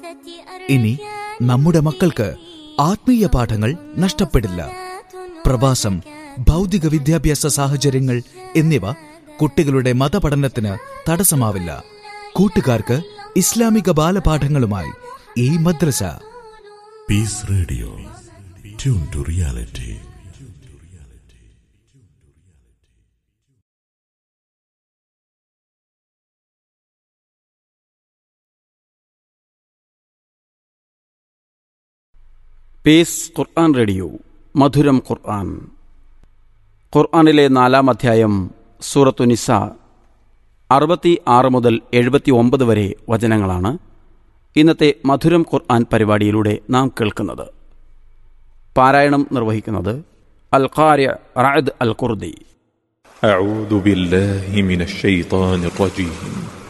ഇനി നമ്മുടെ മക്കൾക്ക് ആത്മീയ പാഠങ്ങൾ നഷ്ടപ്പെടില്ല. പ്രവാസം, ഭൗതിക വിദ്യാഭ്യാസ സാഹചര്യങ്ങൾ എന്നിവ കുട്ടികളുടെ മതപഠനത്തിന് തടസ്സമാവില്ല. കൂട്ടുകാർക്ക് ഇസ്ലാമിക ബാലപാഠങ്ങളുമായി ഈ മദ്രസ. Piece radio, tune to reality. Piece Quran radio, മധുരം ഖുർആൻ. ഖുർആനിലെ 4-ാം അധ്യായം സൂറത്തു നിസാ 66 മുതൽ 79 വരെ വചനങ്ങളാണ് ഇന്നത്തെ മധുരം ഖുർആൻ പരിപാടിയിലൂടെ നാം കേൾക്കുന്നത്. പാരായണം നിർവഹിക്കുന്നത് അൽ ഖാരി റഅദ് അൽ ഖുർദി. അഊദു ബില്ലാഹി മിനശ് ശൈത്വാനിർ റജീം.